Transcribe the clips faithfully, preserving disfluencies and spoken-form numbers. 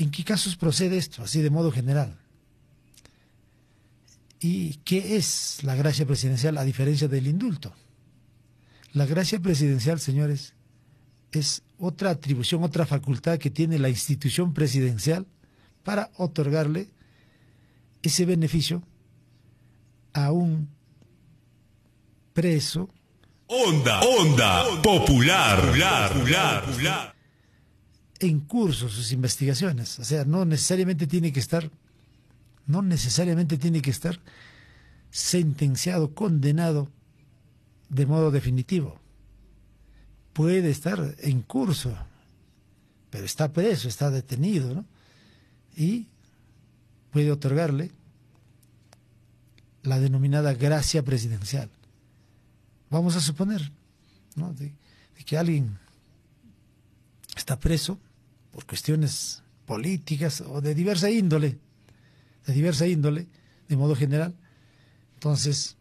¿En qué casos procede esto, así de modo general? ¿Y qué es la gracia presidencial a diferencia del indulto? La gracia presidencial, señores, es otra atribución, otra facultad que tiene la institución presidencial para otorgarle ese beneficio a un preso. Onda, onda, popular, popular, popular, popular. En curso sus investigaciones, o sea, no necesariamente tiene que estar, no necesariamente tiene que estar sentenciado, condenado de modo definitivo. Puede estar en curso, pero está preso, está detenido, ¿no? Y puede otorgarle la denominada gracia presidencial. Vamos a suponer, ¿no?, de, de que alguien está preso por cuestiones políticas o de diversa índole, de diversa índole, de modo general. Entonces,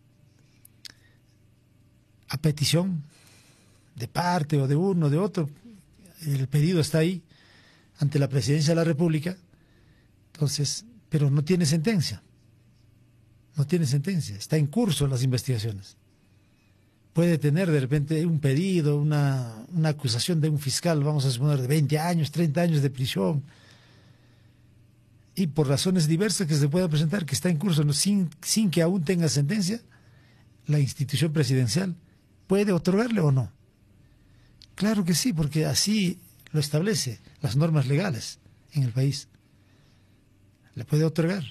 a petición de parte o de uno o de otro, el pedido está ahí ante la Presidencia de la República, entonces, pero no tiene sentencia, no tiene sentencia, está en curso las investigaciones. Puede tener de repente un pedido, una, una acusación de un fiscal, vamos a suponer, de veinte años, treinta años de prisión, y por razones diversas que se pueda presentar, que está en curso, ¿no?, sin, sin que aún tenga sentencia, la institución presidencial puede otorgarle o no. Claro que sí, porque así lo establece las normas legales en el país. Le puede otorgar.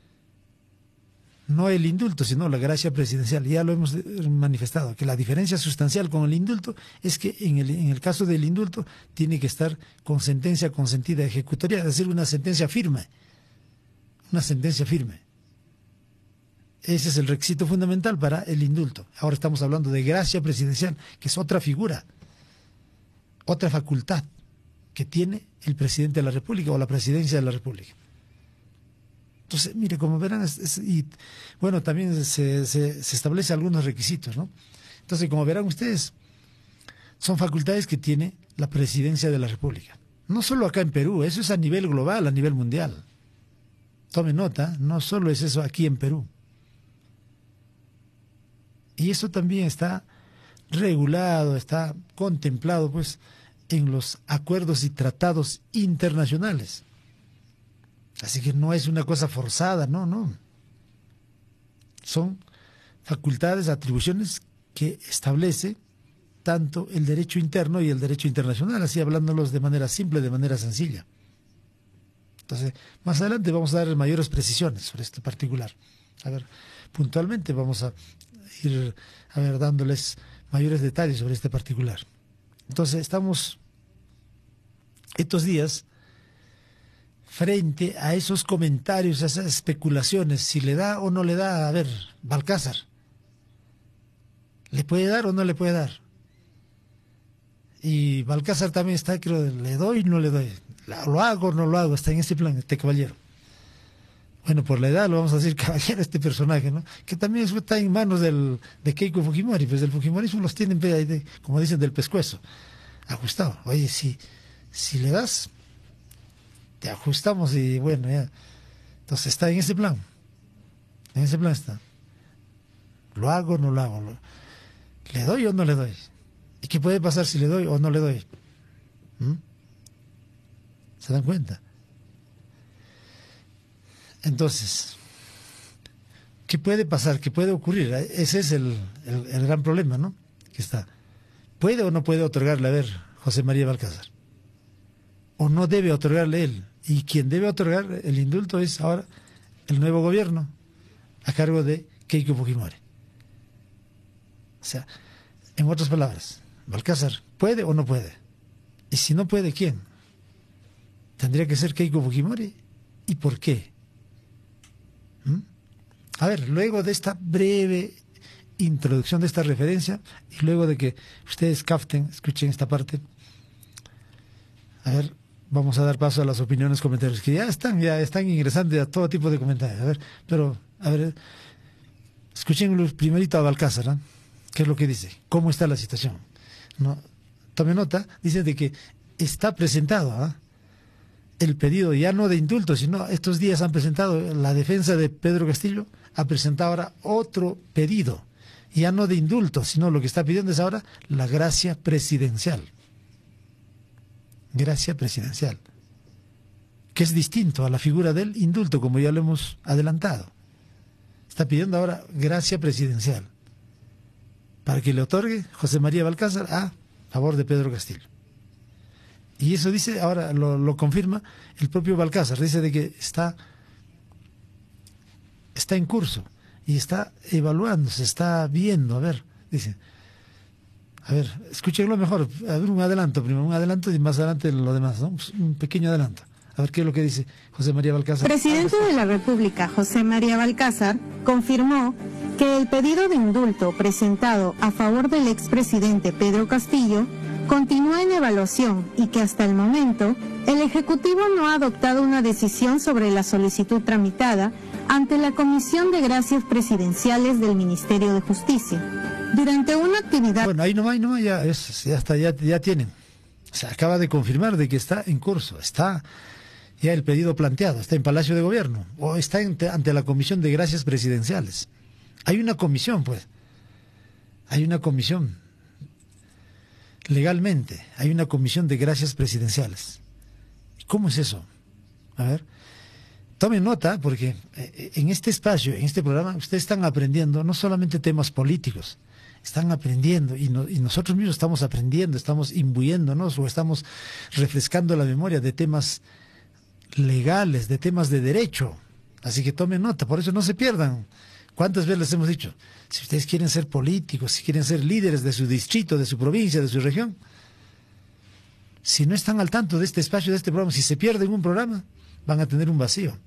No el indulto, sino la gracia presidencial. Ya lo hemos manifestado, que la diferencia sustancial con el indulto es que en el, en el caso del indulto tiene que estar con sentencia consentida ejecutoria, es decir, una sentencia firme. Una sentencia firme. Ese es el requisito fundamental para el indulto. Ahora estamos hablando de gracia presidencial, que es otra figura, otra facultad que tiene el presidente de la República o la presidencia de la República. Entonces, mire, como verán, es, es, y bueno, también se, se, se establece algunos requisitos, ¿no? Entonces, como verán ustedes, son facultades que tiene la presidencia de la República. No solo acá en Perú, eso es a nivel global, a nivel mundial. Tome nota, no solo es eso aquí en Perú. Y eso también está regulado, está contemplado, pues, en los acuerdos y tratados internacionales. Así que no es una cosa forzada, no, no. Son facultades, atribuciones que establece tanto el derecho interno y el derecho internacional, así hablándolos de manera simple, de manera sencilla. Entonces, más adelante vamos a dar mayores precisiones sobre este particular. A ver, puntualmente vamos a ir, a ver, dándoles mayores detalles sobre este particular. Entonces, estamos estos días frente a esos comentarios, a esas especulaciones, si le da o no le da, a ver, Balcázar, ¿le puede dar o no le puede dar? Y Balcázar también está, creo, le doy o no le doy, lo hago o no lo hago, está en ese plan, este caballero. Bueno, por la edad lo vamos a decir caballero, este personaje, ¿no? Que también está en manos del, de Keiko Fujimori, pues el fujimorismo los tienen, como dicen, del pescuezo, ajustado. Oye, si, si le das, te ajustamos y bueno, ya. Entonces está en ese plan, en ese plan está. ¿Lo hago o no lo hago? ¿Le doy o no le doy? ¿Y qué puede pasar si le doy o no le doy? ¿Mm? ¿Se dan cuenta? Entonces, ¿qué puede pasar? ¿Qué puede ocurrir? Ese es el, el, el gran problema, ¿no? Que está. ¿Puede o no puede otorgarle, a ver, José María Balcázar? ¿O no debe otorgarle él? Y quien debe otorgar el indulto es ahora el nuevo gobierno, a cargo de Keiko Fujimori. O sea, en otras palabras, Balcázar, ¿puede o no puede? Y si no puede, ¿quién? ¿Tendría que ser Keiko Fujimori? ¿Y por qué? ¿Mm? A ver, luego de esta breve introducción, de esta referencia, y luego de que ustedes capten, escuchen esta parte, a ver, vamos a dar paso a las opiniones, comentarios, que ya están, ya están ingresando a todo tipo de comentarios. A ver, pero, a ver, escuchen primerito a Balcázar, ¿no? ¿Qué es lo que dice? ¿Cómo está la situación? No, tome nota, dice de que está presentado, ¿eh? el pedido ya no de indulto, sino estos días han presentado, la defensa de Pedro Castillo ha presentado ahora otro pedido, ya no de indulto, sino lo que está pidiendo es ahora la gracia presidencial. Gracia presidencial, que es distinto a la figura del indulto, como ya lo hemos adelantado. Está pidiendo ahora gracia presidencial para que le otorgue José María Balcázar a favor de Pedro Castillo. Y eso dice, ahora lo, lo confirma el propio Balcázar, dice de que está, está en curso y está evaluando, se está viendo, a ver, dice, a ver, escúchenlo mejor, a ver un adelanto primero, un adelanto y más adelante lo demás, ¿no? Un pequeño adelanto. A ver qué es lo que dice José María Balcázar. El presidente de la República, José María Balcázar, confirmó que el pedido de indulto presentado a favor del expresidente Pedro Castillo continúa en evaluación y que hasta el momento el Ejecutivo no ha adoptado una decisión sobre la solicitud tramitada ante la Comisión de Gracias Presidenciales del Ministerio de Justicia. Durante una actividad... Bueno, ahí nomás, ahí nomás ya, es, ya, está, ya, ya tienen. Se acaba de confirmar de que está en curso, está ya el pedido planteado, está en Palacio de Gobierno o está en, ante la Comisión de Gracias Presidenciales. Hay una comisión, pues, hay una comisión, legalmente, hay una comisión de gracias presidenciales. ¿Cómo es eso? A ver, tomen nota, porque en este espacio, en este programa, ustedes están aprendiendo no solamente temas políticos, están aprendiendo y, no, y nosotros mismos estamos aprendiendo, estamos imbuyéndonos o estamos refrescando la memoria de temas legales, de temas de derecho. Así que tomen nota, por eso no se pierdan. ¿Cuántas veces les hemos dicho? Si ustedes quieren ser políticos, si quieren ser líderes de su distrito, de su provincia, de su región, si no están al tanto de este espacio, de este programa, si se pierden un programa, van a tener un vacío.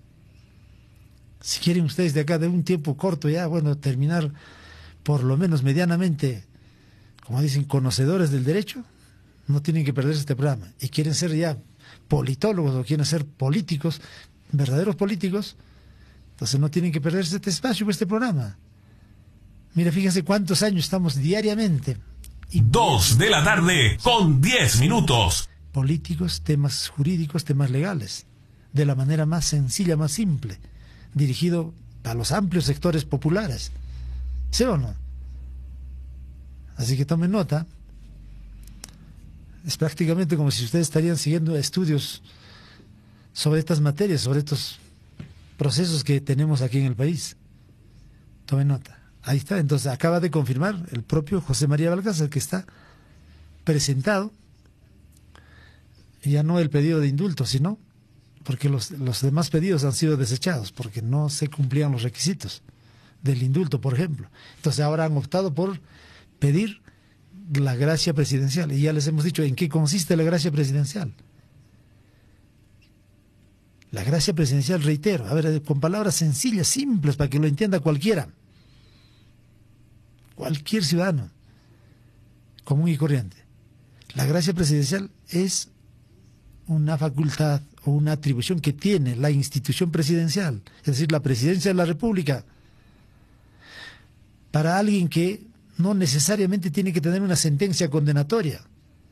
Si quieren ustedes de acá, de un tiempo corto ya, bueno, terminar por lo menos medianamente, como dicen, conocedores del derecho, no tienen que perderse este programa. Y quieren ser ya politólogos o quieren ser políticos, verdaderos políticos, entonces no tienen que perderse este espacio, este programa. Mira, fíjense cuántos años estamos diariamente. Dos de la tarde con diez minutos. Políticos, temas jurídicos, temas legales, de la manera más sencilla, más simple, dirigido a los amplios sectores populares. ¿Sí o no? Así que tomen nota. Es prácticamente como si ustedes estarían siguiendo estudios sobre estas materias, sobre estos procesos que tenemos aquí en el país. Tomen nota. Ahí está. Entonces acaba de confirmar el propio José María Balcázar que está presentado ya no el pedido de indulto, sino porque los, los demás pedidos han sido desechados porque no se cumplían los requisitos del indulto, por ejemplo. Entonces ahora han optado por pedir la gracia presidencial. Y ya les hemos dicho en qué consiste la gracia presidencial. La gracia presidencial, reitero, a ver, con palabras sencillas, simples, para que lo entienda cualquiera. Cualquier ciudadano común y corriente. La gracia presidencial es una facultad o una atribución que tiene la institución presidencial, es decir, la presidencia de la República, para alguien que no necesariamente tiene que tener una sentencia condenatoria.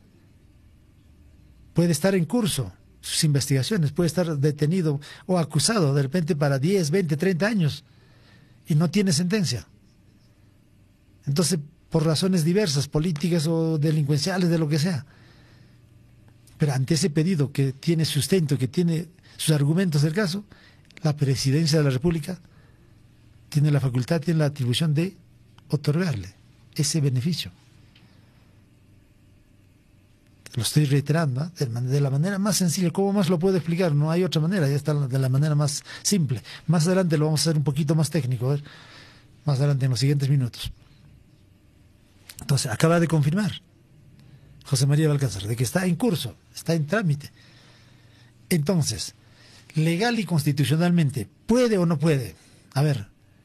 Puede estar en curso sus investigaciones, puede estar detenido o acusado de repente para diez, veinte, treinta años y no tiene sentencia. Entonces, por razones diversas, políticas o delincuenciales, de lo que sea. Pero ante ese pedido que tiene sustento, que tiene sus argumentos del caso, la presidencia de la República tiene la facultad, tiene la atribución de otorgarle ese beneficio. Lo estoy reiterando, ¿eh? de la manera más sencilla. ¿Cómo más lo puedo explicar? No hay otra manera, ya está de la manera más simple. Más adelante lo vamos a hacer un poquito más técnico, a ver, más adelante en los siguientes minutos. Entonces, acaba de confirmar José María Balcázar de que está en curso, está en trámite. Entonces, legal y constitucionalmente, ¿puede o no puede? A ver,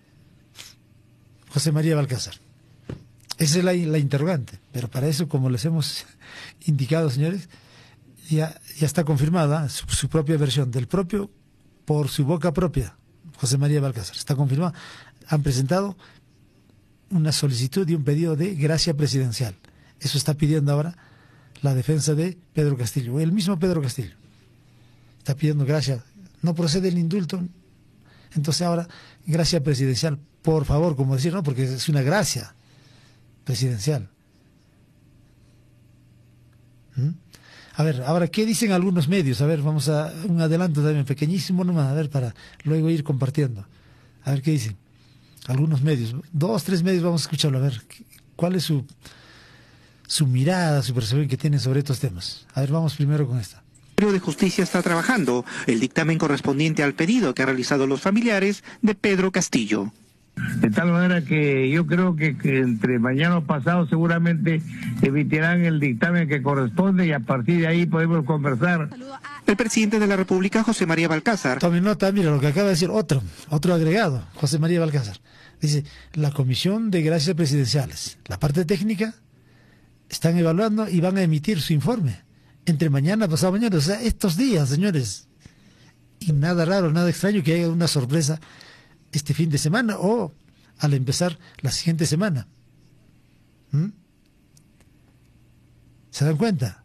José María Balcázar. Esa es la, la interrogante, pero para eso, como les hemos indicado, señores, ya, ya está confirmada su, su propia versión, del propio, por su boca propia, José María Balcázar. Está confirmada. Han presentado una solicitud y un pedido de gracia presidencial. Eso está pidiendo ahora la defensa de Pedro Castillo, el mismo Pedro Castillo. está pidiendo gracia, no procede el indulto, entonces ahora, gracia presidencial, por favor, como decir, no, porque es una gracia presidencial. ¿Mm? A ver, ahora, ¿qué dicen algunos medios? A ver, vamos a un adelanto también, pequeñísimo nomás, a ver, para luego ir compartiendo. A ver, ¿qué dicen? Algunos medios, dos, tres medios, vamos a escucharlo, a ver, ¿cuál es su, su mirada, su percepción que tienen sobre estos temas? A ver, vamos primero con esta. El Ministerio de Justicia está trabajando el dictamen correspondiente al pedido que han realizado los familiares de Pedro Castillo. De tal manera que yo creo que, que entre mañana o pasado seguramente emitirán el dictamen que corresponde y a partir de ahí podemos conversar. El presidente de la República, José María Balcázar. Tome nota, mira lo que acaba de decir otro, otro agregado, José María Balcázar. Dice, la Comisión de Gracias Presidenciales, la parte técnica, están evaluando y van a emitir su informe. Entre mañana, pasado mañana, o sea, estos días, señores. Y nada raro, nada extraño que haya una sorpresa este fin de semana o al empezar la siguiente semana. ¿Mm? ¿Se dan cuenta?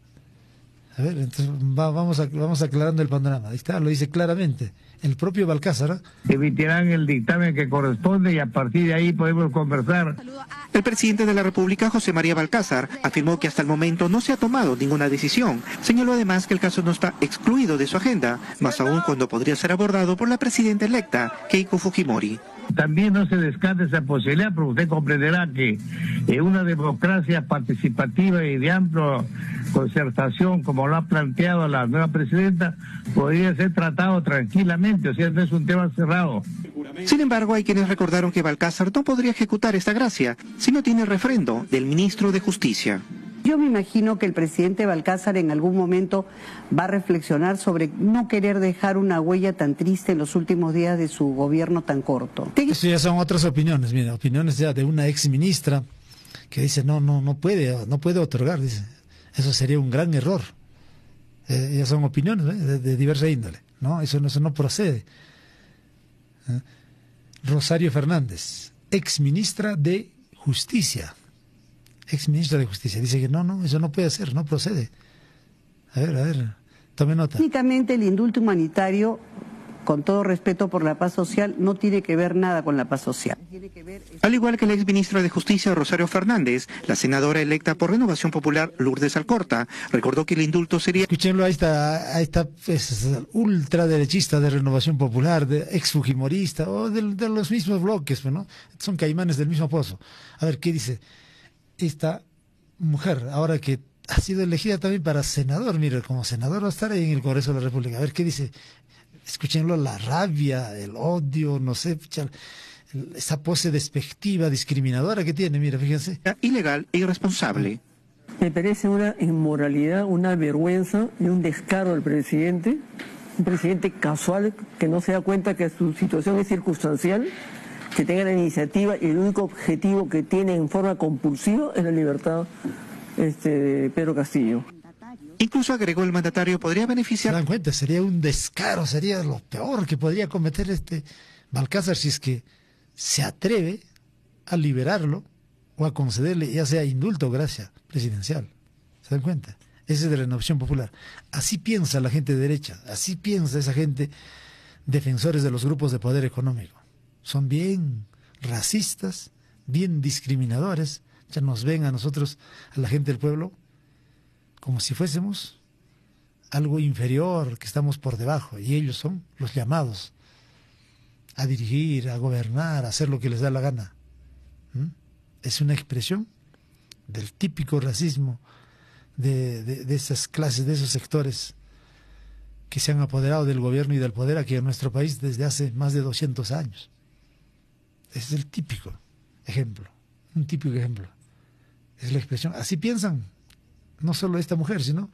A ver, entonces va, vamos, a, vamos aclarando el panorama. Ahí está, lo dice claramente. El propio Balcázar. ¿eh? Emitirán el dictamen que corresponde y a partir de ahí podemos conversar. El presidente de la República, José María Balcázar, afirmó que hasta el momento no se ha tomado ninguna decisión. Señaló además que el caso no está excluido de su agenda, más aún cuando podría ser abordado por la presidenta electa, Keiko Fujimori. También no se descarta esa posibilidad, pero usted comprenderá que eh, una democracia participativa y de amplia concertación, como lo ha planteado la nueva presidenta, podría ser tratado tranquilamente, o sea, no es un tema cerrado. Sin embargo, hay quienes recordaron que Balcázar no podría ejecutar esta gracia si no tiene refrendo del ministro de Justicia. Yo me imagino que el presidente Balcázar en algún momento va a reflexionar sobre no querer dejar una huella tan triste en los últimos días de su gobierno tan corto. Eso ya son otras opiniones, mira, opiniones ya de una ex ministra que dice no, no, no puede, no puede otorgar, dice, eso sería un gran error. Eh, ya son opiniones ¿eh? de, de diversa índole, no, eso no, eso no procede. ¿Eh? Rosario Fernández, ex ministra de Justicia. Ex ministra de Justicia, dice que no, no, eso no puede ser, no procede. A ver, a ver, tome nota. Técnicamente el indulto humanitario, con todo respeto por la paz social, no tiene que ver nada con la paz social. Al igual que la ex ministra de Justicia, Rosario Fernández, la senadora electa por Renovación Popular, Lourdes Alcorta, recordó que el indulto sería... Escúchenlo, ahí está, ahí está pues, ultraderechista de Renovación Popular, de ex fujimorista, o de, de los mismos bloques, ¿no? Son caimanes del mismo pozo. A ver, ¿qué dice esta mujer, ahora que ha sido elegida también para senador? Mira, como senador va a estar ahí en el Congreso de la República. A ver, ¿qué dice? Escúchenlo, la rabia, el odio, no sé, esa pose despectiva, discriminadora que tiene, mira, fíjense. Ilegal e irresponsable. Me parece una inmoralidad, una vergüenza y un descaro del presidente, un presidente casual que no se da cuenta que su situación es circunstancial, que tenga la iniciativa y el único objetivo que tiene en forma compulsiva es la libertad este, de Pedro Castillo. Incluso agregó el mandatario podría beneficiar... ¿Se dan cuenta? Sería un descaro, sería lo peor que podría cometer este Balcázar si es que se atreve a liberarlo o a concederle ya sea indulto o gracia presidencial. ¿Se dan cuenta? Ese es de Renovación Popular. Así piensa la gente de derecha, así piensa esa gente defensores de los grupos de poder económico. Son bien racistas, bien discriminadores, ya nos ven a nosotros, a la gente del pueblo, como si fuésemos algo inferior, que estamos por debajo, y ellos son los llamados a dirigir, a gobernar, a hacer lo que les da la gana. ¿Mm? Es una expresión del típico racismo de, de, de esas clases, de esos sectores que se han apoderado del gobierno y del poder aquí en nuestro país desde hace más de doscientos años. Es el típico ejemplo, un típico ejemplo. Es la expresión. Así piensan, no solo esta mujer, sino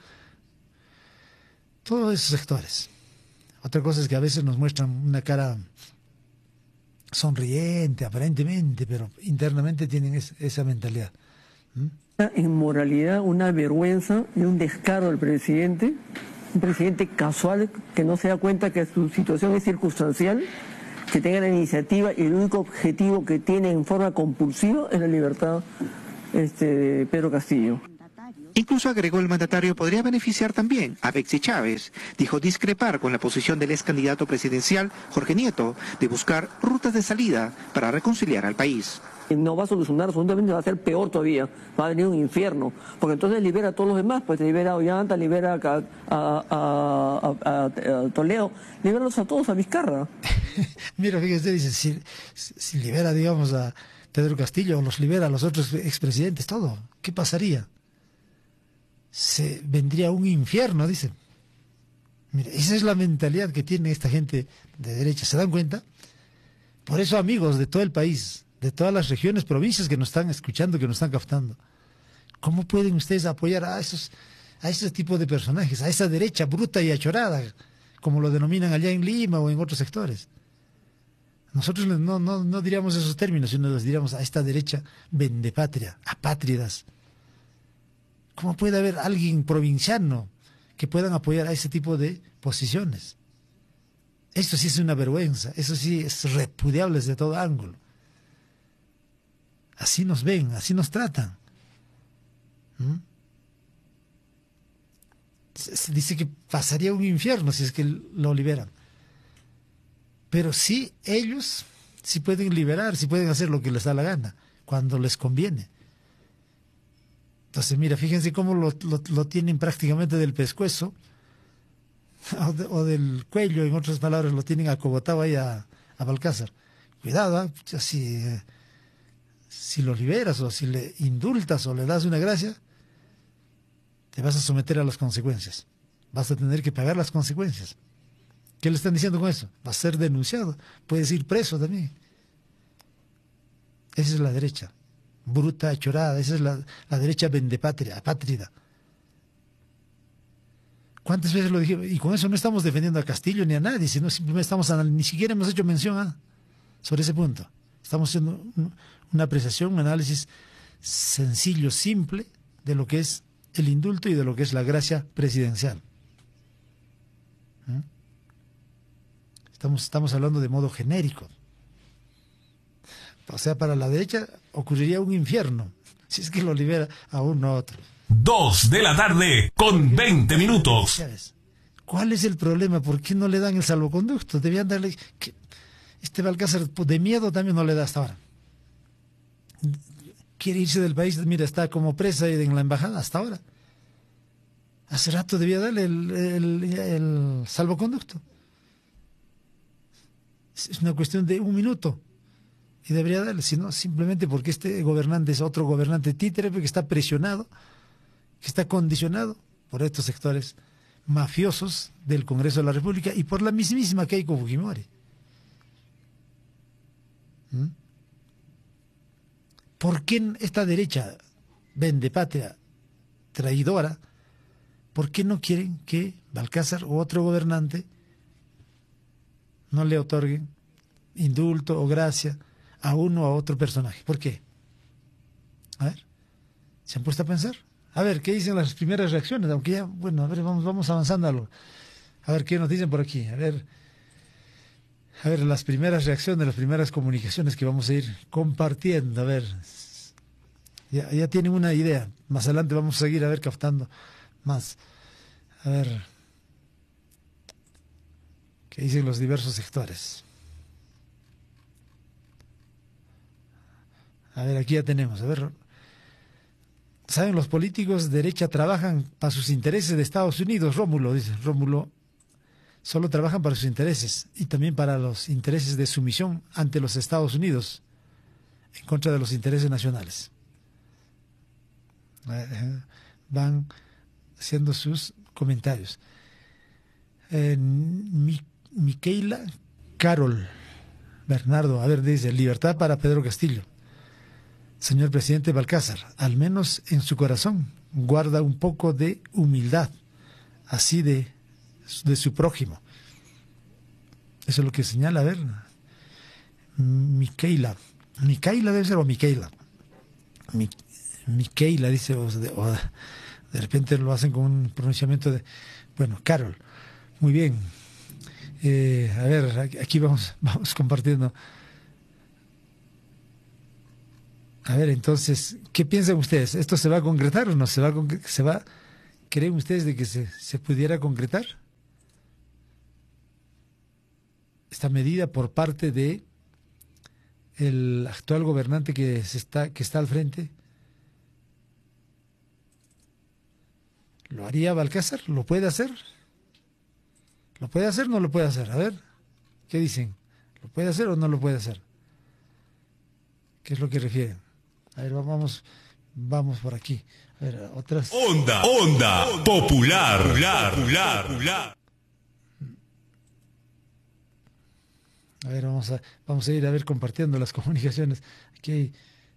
todos esos sectores. Otra cosa es que a veces nos muestran una cara sonriente, aparentemente, pero internamente tienen es, esa mentalidad. ¿Mm? Una inmoralidad, una vergüenza y un descaro del presidente, un presidente casual que no se da cuenta que su situación es circunstancial, que tenga la iniciativa y el único objetivo que tiene en forma compulsiva es la libertad este, de Pedro Castillo. Incluso agregó el mandatario podría beneficiar también a Betsy Chávez. Dijo discrepar con la posición del ex candidato presidencial, Jorge Nieto, de buscar rutas de salida para reconciliar al país. No va a solucionar, absolutamente va a ser peor todavía, va a venir un infierno, porque entonces libera a todos los demás, pues libera a Ollanta, libera a, a, a, a, a Toledo, libéralos a todos, a Vizcarra. Mira, fíjese, dice, si, si libera, digamos, a Pedro Castillo, o los libera a los otros expresidentes, todo, ¿qué pasaría? Se vendría un infierno, dice. Mira, esa es la mentalidad que tiene esta gente de derecha, ¿se dan cuenta? Por eso, amigos de todo el país, de todas las regiones, provincias que nos están escuchando, que nos están captando, ¿cómo pueden ustedes apoyar a esos, a ese tipo de personajes, a esa derecha bruta y achorada, como lo denominan allá en Lima o en otros sectores? Nosotros no, no, no diríamos esos términos, sino les diríamos a esta derecha vendepatria, apátridas. ¿Cómo puede haber alguien provinciano que puedan apoyar a ese tipo de posiciones? Esto sí es una vergüenza, eso sí es repudiable desde todo ángulo. Así nos ven, así nos tratan. ¿Mm? Se dice que pasaría un infierno si es que lo liberan. Pero sí, ellos sí pueden liberar, sí pueden hacer lo que les da la gana, cuando les conviene. Entonces, mira, fíjense cómo lo, lo, lo tienen prácticamente del pescuezo o, de, o del cuello, en otras palabras, lo tienen acobotado ahí a, a Balcázar. Cuidado, ¿eh? Así... Eh, si lo liberas o si le indultas o le das una gracia, te vas a someter a las consecuencias. Vas a tener que pagar las consecuencias. ¿Qué le están diciendo con eso? Va a ser denunciado, puedes ir preso también. Esa es la derecha, bruta, achorada, esa es la, la derecha vendepatria, apátrida. ¿Cuántas veces lo dije? Y con eso no estamos defendiendo a Castillo ni a nadie, sino simplemente estamos, ni siquiera hemos hecho mención ¿eh? sobre ese punto. Estamos haciendo una apreciación, un análisis sencillo, simple, de lo que es el indulto y de lo que es la gracia presidencial. ¿Mm? Estamos, estamos hablando de modo genérico. O sea, para la derecha ocurriría un infierno, si es que lo libera a uno o a otro. Dos de la tarde con veinte minutos. ¿Cuál es el problema? ¿Por qué no le dan el salvoconducto? Debían darle... ¿Qué? Este Balcázar de miedo también no le da hasta ahora. Quiere irse del país, mira, está como presa en la embajada hasta ahora. Hace rato debía darle el, el, el salvoconducto. Es una cuestión de un minuto y debería darle, sino simplemente porque este gobernante es otro gobernante títere, porque está presionado, que está condicionado por estos sectores mafiosos del Congreso de la República y por la mismísima Keiko Fujimori. ¿Mm? ¿Por qué esta derecha vendepatria, traidora, por qué no quieren que Balcázar o otro gobernante no le otorguen indulto o gracia a uno o a otro personaje? ¿Por qué? A ver, ¿se han puesto a pensar? A ver, ¿qué dicen las primeras reacciones? Aunque ya, bueno, a ver, vamos, vamos avanzando algo. A ver, ¿qué nos dicen por aquí? A ver, a ver, las primeras reacciones, las primeras comunicaciones que vamos a ir compartiendo. A ver, ya, ya tienen una idea. Más adelante vamos a seguir, a ver, captando más. A ver, ¿qué dicen los diversos sectores? A ver, aquí ya tenemos, a ver... ¿Saben? Los políticos de derecha trabajan para sus intereses de Estados Unidos, Rómulo, dice Rómulo, solo trabajan para sus intereses y también para los intereses de sumisión ante los Estados Unidos en contra de los intereses nacionales. Eh, van haciendo sus comentarios. Eh, Mi, Miquela Carol Bernardo, a ver, dice, libertad para Pedro Castillo. Señor presidente Balcázar, al menos en su corazón guarda un poco de humildad, así de, de su prójimo. Eso es lo que señala, a ver, Miquela, Miquela debe ser o Miquela, Mi, Miquela dice, o de, o de repente lo hacen con un pronunciamiento de, bueno, Carol, muy bien. Eh, a ver, aquí vamos, vamos compartiendo. A ver, entonces, ¿qué piensan ustedes? ¿Esto se va a concretar o no? ¿Se va a, concre- se va ¿Creen ustedes de que se, se pudiera concretar esta medida por parte de el actual gobernante que se está que está al frente? ¿Lo haría Balcázar? ¿Lo puede hacer? ¿Lo puede hacer o no lo puede hacer? A ver, ¿qué dicen? ¿Lo puede hacer o no lo puede hacer? ¿Qué es lo que refieren? A ver, vamos, vamos por aquí. A ver, otras. Onda, onda, popular, popular, popular, popular. A ver, vamos a, vamos a ir a ver compartiendo las comunicaciones. Aquí hay.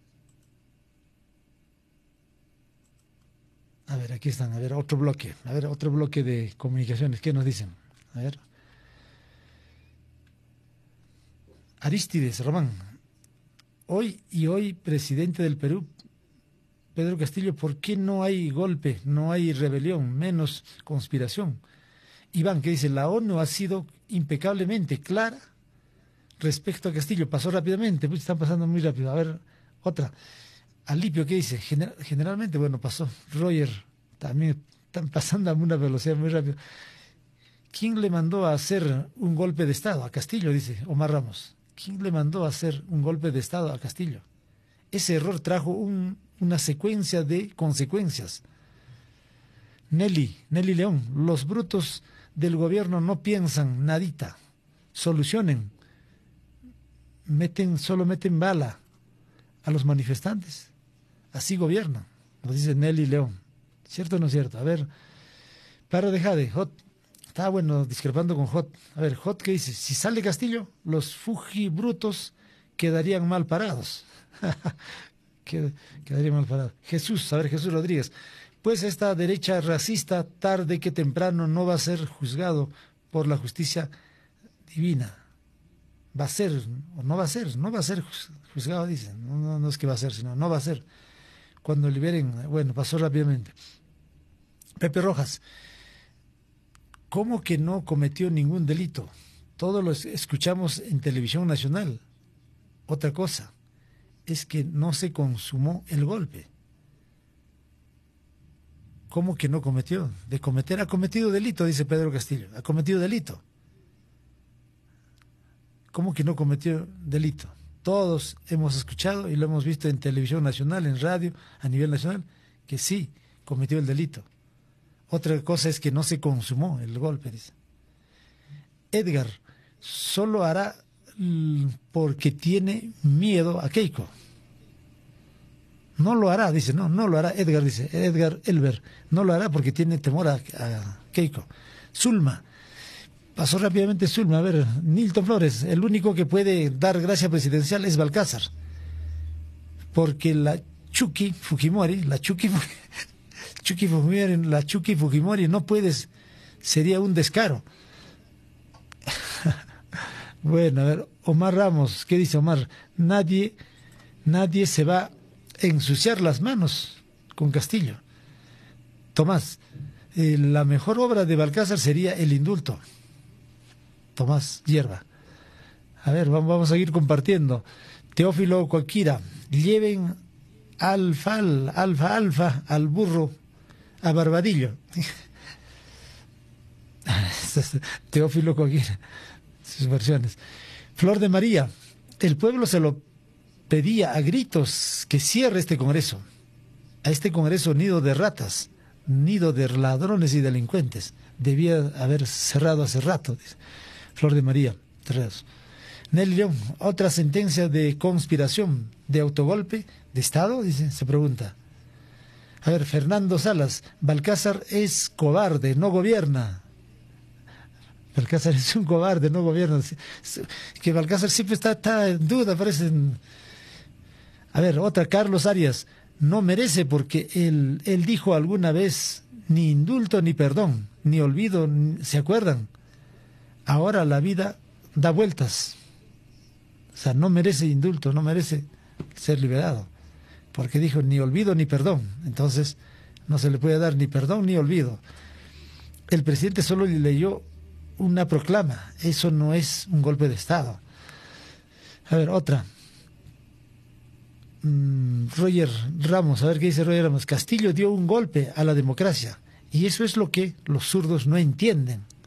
A ver, aquí están. A ver, otro bloque. A ver, otro bloque de comunicaciones. ¿Qué nos dicen? A ver. Arístides, Román. Hoy y hoy, presidente del Perú, Pedro Castillo, ¿por qué no hay golpe, no hay rebelión, menos conspiración? Iván, que dice, la ONU ha sido impecablemente clara respecto a Castillo. Pasó rápidamente, pues están pasando muy rápido. A ver, otra. Alipio, ¿qué dice? Gener- generalmente, bueno, pasó. Roger, también están pasando a una velocidad muy rápida. ¿Quién le mandó a hacer un golpe de Estado? A Castillo, dice Omar Ramos. ¿Quién le mandó a hacer un golpe de Estado a Castillo? Ese error trajo un, una secuencia de consecuencias. Nelly, Nelly León, los brutos del gobierno no piensan nadita, solucionen, meten, solo meten bala a los manifestantes. Así gobiernan, nos dice Nelly León. ¿Cierto o no es cierto? A ver, para de Jade, Hot. Está bueno discrepando con Hot. A ver, Hot, ¿qué dice? Si sale Castillo, los fujibrutos quedarían mal parados. Qued, quedarían mal parados. Jesús, a ver, Jesús Rodríguez. Pues esta derecha racista, tarde que temprano, no va a ser juzgado por la justicia divina. Va a ser, o no va a ser, no va a ser juzgado, dicen. No, no, no es que va a ser, sino no va a ser. Cuando liberen, bueno, pasó rápidamente. Pepe Rojas. ¿Cómo que no cometió ningún delito? Todo lo escuchamos en televisión nacional. Otra cosa es que no se consumó el golpe. ¿Cómo que no cometió? De cometer, ha cometido delito, dice Pedro Castillo. Ha cometido delito. ¿Cómo que no cometió delito? Todos hemos escuchado y lo hemos visto en televisión nacional, en radio, a nivel nacional, que sí cometió el delito. Otra cosa es que no se consumó el golpe, dice. Edgar, solo hará porque tiene miedo a Keiko. No lo hará, dice, no, no lo hará, Edgar dice, Edgar Elber, no lo hará porque tiene temor a, a Keiko. Zulma, pasó rápidamente Zulma, a ver, Nilton Flores, el único que puede dar gracia presidencial es Balcázar, porque la Chucky Fujimori, la Chucky Chucky Fujimori, la Chucky Fujimori no puedes, sería un descaro. Bueno, a ver, Omar Ramos, ¿qué dice Omar? Nadie, nadie se va a ensuciar las manos con Castillo. Tomás, eh, la mejor obra de Balcázar sería el indulto. Tomás Hierba. A ver, vamos, vamos a seguir compartiendo. Teófilo Coaquira, lleven alfa, alfa, alfa al burro a Barbadillo. Teófilo Coaquira, sus versiones. Flor de María, el pueblo se lo pedía a gritos que cierre este Congreso. A este Congreso nido de ratas, nido de ladrones y delincuentes. Debía haber cerrado hace rato, dice Flor de María Terreros. Nelly León, otra sentencia de conspiración, de autogolpe, de Estado, dice, se pregunta. A ver, Fernando Salas, Balcázar es cobarde, no gobierna. Balcázar es un cobarde, no gobierna. Que Balcázar siempre está, está en duda, parece. A ver, otra, Carlos Arias, no merece porque él, él dijo alguna vez ni indulto ni perdón, ni olvido, ni, ¿se acuerdan? Ahora la vida da vueltas. O sea, no merece indulto, no merece ser liberado, porque dijo ni olvido ni perdón. Entonces no se le puede dar ni perdón ni olvido. El presidente solo leyó una proclama, eso no es un golpe de Estado. A ver, otra. mmm, Roger Ramos, a ver qué dice Roger Ramos. Castillo dio un golpe a la democracia y eso es lo que los zurdos no entienden.